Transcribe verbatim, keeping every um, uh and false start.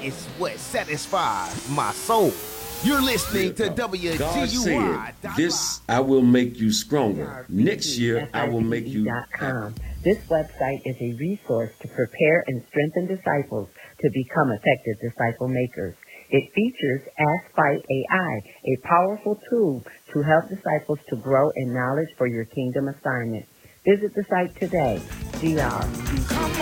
is what satisfies my soul. You're listening to W G U I. God said, this I will make you stronger. Next year, I will make you happy. This website is a resource to prepare and strengthen disciples to become effective disciple makers. It features Ask Fight A I, a powerful tool to help disciples to grow in knowledge for your kingdom assignment. Visit the site today, G R.